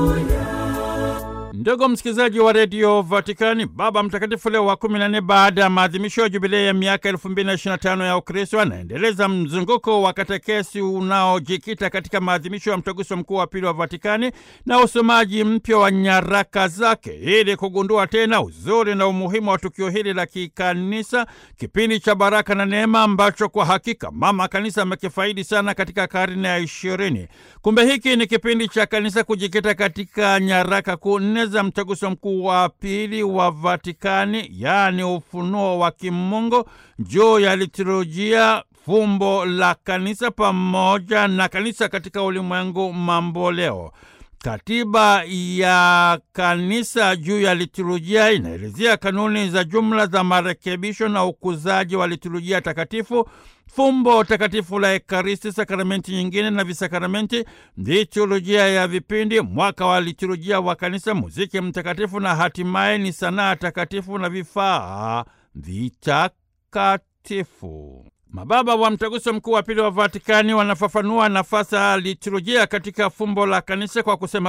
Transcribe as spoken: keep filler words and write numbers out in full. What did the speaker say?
Ndugu msikilizaji wa redio Vatikani, Baba Mtakatifu Leo wa kumi na nne, baada ya maadhimisho ya jubilei ya miaka elfu mbili na ishirini na tano ya Ukristo, anaendeleza mzunguko wa katekesi unaojikita katika maadhimisho ya mtaguso mkuu wa pili wa Vatikani na usomaji mpya wa nyaraka zake, ili kugundua tena uzuri na umuhimu wa tukio hili la kikanisa, kipindi cha baraka na neema ambacho kwa hakika mama kanisa amekifaidi sana katika karne ya ishirini. Kumbe hiki ni kipindi cha kanisa kujikita katika nyaraka kuu nne za mtaguso mkuu wa pili wa Vatikani, yaani ufunuo wa kimungu juu ya liturujia, fumbo la kanisa pamoja na kanisa katika ulimwengu mamboleo. Katiba ya kanisa juu ya liturujia inaelezea kanuni za jumla za marekebisho na ukuzaji wa liturujia takatifu, fumbo takatifu la Ekaristi, sakramenti nyingine na visakramenti, liturujia ya vipindi, mwaka wa liturujia wa kanisa, muziki mtakatifu na hatimaye ni sanaa takatifu na vifaa vitakatifu. Mababa wa mtaguso mkuu wa pili wa Vatikani wanafafanua nafasi ya liturujia katika fumbo la kanisa kwa kusema